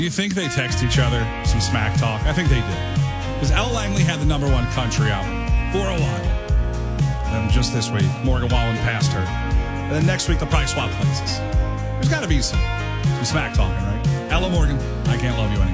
Do you think they text each other some smack talk? I think they did. Because Ella Langley had the #1 country album for a while. And just this week, Morgan Wallen passed her. And then next week, they'll probably swap places. There's got to be some smack talking, right? Ella Morgan, I Can't Love You Anymore.